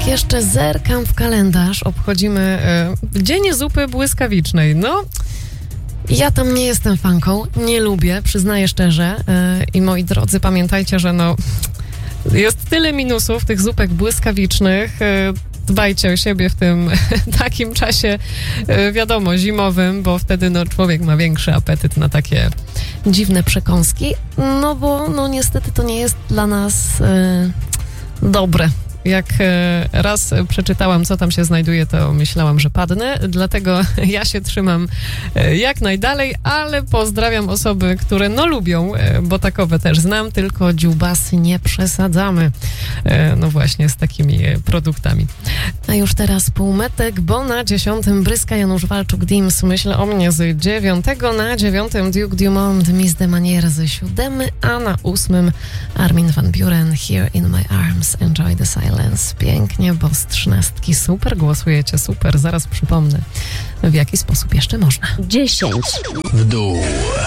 jeszcze zerkam w kalendarz, obchodzimy Dzień Zupy Błyskawicznej. No, ja tam nie jestem fanką, nie lubię, przyznaję szczerze. I moi drodzy, pamiętajcie, że jest tyle minusów tych zupek błyskawicznych. Dbajcie o siebie w tym takim czasie, wiadomo, zimowym, bo wtedy człowiek ma większy apetyt na takie dziwne przekąski, no bo niestety to nie jest dla nas dobre. Jak raz przeczytałam, co tam się znajduje, to myślałam, że padnę, dlatego ja się trzymam jak najdalej, ale pozdrawiam osoby, które lubią, bo takowe też znam, tylko dziubasy nie przesadzamy. No właśnie z takimi produktami. A już teraz półmetek, bo na 10 Bryska Janusz Walczuk-Dims, Myślę o mnie z 9, na 9 Duke Dumont, Miss de Manière z 7, a na 8 Armin van Buuren, Here in My Arms, Enjoy the Silence. Pięknie, bo z 13 super głosujecie, super. Zaraz przypomnę, w jaki sposób jeszcze można. 10 w dół.